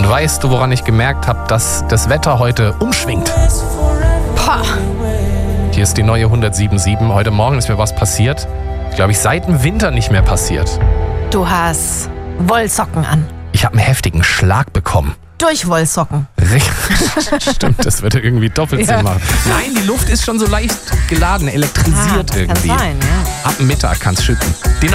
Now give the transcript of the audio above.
Und weißt du, woran ich gemerkt habe, dass das Wetter heute umschwingt? Pah. Hier ist die neue 107.7. Heute Morgen ist mir was passiert. Glaube ich, seit dem Winter nicht mehr passiert. Du hast Wollsocken an. Ich habe einen heftigen Schlag bekommen. Durch Wollsocken. Stimmt, das würde irgendwie doppelt Sinn machen. Nein, die Luft ist schon so leicht geladen, elektrisiert irgendwie. Kann sein, ja. Ab Mittag kann es schütten. Die